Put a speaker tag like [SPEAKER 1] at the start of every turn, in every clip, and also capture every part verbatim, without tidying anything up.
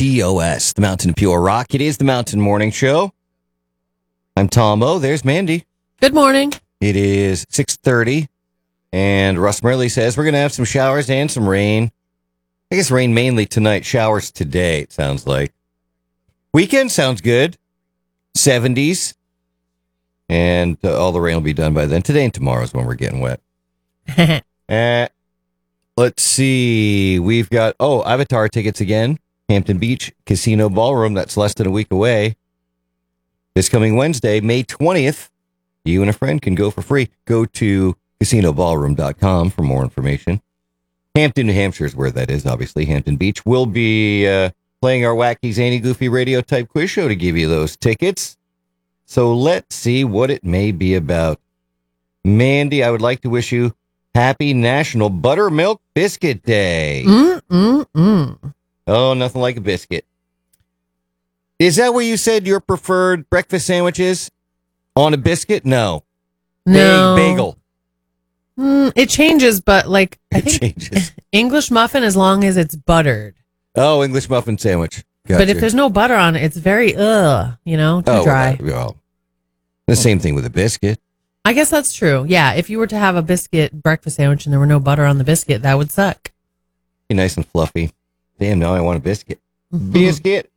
[SPEAKER 1] T O S, the Mountain of Pure Rock. It is the Mountain Morning Show. I'm Tom O. There's Mandy.
[SPEAKER 2] Good morning.
[SPEAKER 1] It is six thirty, and Russ Murley says we're going to have some showers and some rain. I guess rain mainly tonight, showers today, it sounds like. Weekend sounds good. seventies. And uh, all the rain will be done by then. Today and tomorrow is when we're getting wet. uh, let's see. We've got, oh, Avatar tickets again. Hampton Beach Casino Ballroom. That's less than a week away. This coming Wednesday, May twentieth. You and a friend can go for free. Go to casino ballroom dot com for more information. Hampton, New Hampshire is where that is, obviously. Hampton Beach. We'll be uh, playing our wacky, zany, goofy radio type quiz show to give you those tickets. So let's see what it may be about. Mandy, I would like to wish you happy National Buttermilk Biscuit Day.
[SPEAKER 2] Mm, mm, mm.
[SPEAKER 1] Oh, nothing like a biscuit. Is that what you said your preferred breakfast sandwich is? On a biscuit? No.
[SPEAKER 2] No.
[SPEAKER 1] Bag- bagel.
[SPEAKER 2] Mm, it changes, but like, I
[SPEAKER 1] It
[SPEAKER 2] think
[SPEAKER 1] changes.
[SPEAKER 2] English muffin as long as it's buttered.
[SPEAKER 1] Oh, English muffin sandwich. Gotcha.
[SPEAKER 2] But if there's no butter on it, it's very, ugh, you know, too
[SPEAKER 1] oh,
[SPEAKER 2] dry.
[SPEAKER 1] Well, well, the same thing with a biscuit.
[SPEAKER 2] I guess that's true. Yeah, if you were to have a biscuit breakfast sandwich and there were no butter on the biscuit, that would suck.
[SPEAKER 1] Be nice and fluffy. Damn, now I want a biscuit.
[SPEAKER 2] Mhm.
[SPEAKER 1] Biscuit.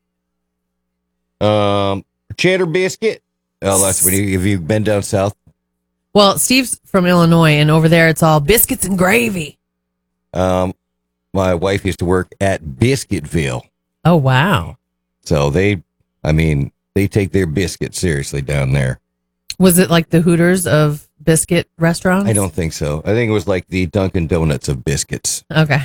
[SPEAKER 1] Um, cheddar biscuit. Oh, that's when you, have you been down south?
[SPEAKER 2] Well, Steve's from Illinois, and over there it's all biscuits and gravy.
[SPEAKER 1] Um, my wife used to work at Biscuitville.
[SPEAKER 2] Oh, wow.
[SPEAKER 1] So they, I mean, they take their biscuits seriously down there.
[SPEAKER 2] Was it like the Hooters of biscuit restaurants?
[SPEAKER 1] I don't think so. I think it was like the Dunkin' Donuts of biscuits.
[SPEAKER 2] Okay.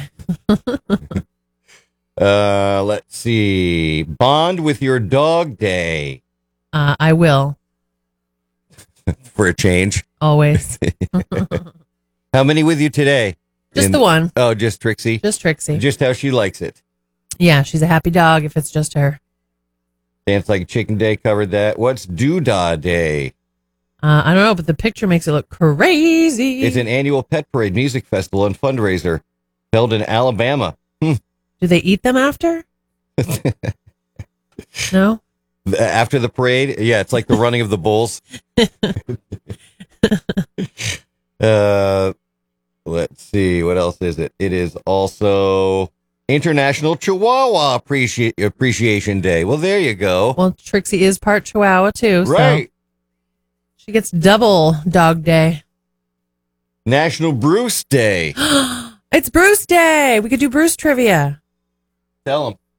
[SPEAKER 1] Uh, let's see. Bond with your dog day.
[SPEAKER 2] Uh, I will.
[SPEAKER 1] For a change.
[SPEAKER 2] Always.
[SPEAKER 1] How many with you today?
[SPEAKER 2] Just
[SPEAKER 1] In-
[SPEAKER 2] the one.
[SPEAKER 1] Oh, just Trixie?
[SPEAKER 2] Just Trixie.
[SPEAKER 1] Just how she likes it.
[SPEAKER 2] Yeah, she's a happy dog if it's just her.
[SPEAKER 1] Dance Like a Chicken Day covered that. What's Doodah Day?
[SPEAKER 2] Uh, I don't know, but the picture makes it look crazy.
[SPEAKER 1] It's an annual pet parade, music festival, and fundraiser held in Alabama. Hmm.
[SPEAKER 2] Do they eat them after? No?
[SPEAKER 1] After the parade? Yeah, it's like the running of the bulls. uh, let's see. What else is it? It is also International Chihuahua Appreci- Appreciation Day. Well, there you go.
[SPEAKER 2] Well, Trixie is part Chihuahua, too.
[SPEAKER 1] Right.
[SPEAKER 2] So she gets double dog day.
[SPEAKER 1] National Bruce Day.
[SPEAKER 2] It's Bruce Day. We could do Bruce trivia.
[SPEAKER 1] Tell him.